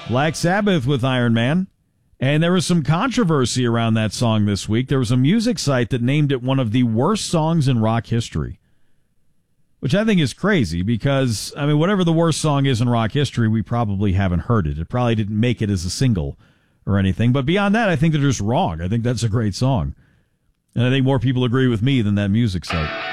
Black Sabbath with Iron Man. And there was some controversy around that song this week. There was a music site that named it one of the worst songs in rock history, which I think is crazy because, I mean, whatever the worst song is in rock history, we probably haven't heard it. It probably didn't make it as a single or anything. But beyond that, I think they're just wrong. I think that's a great song. And I think more people agree with me than that music site.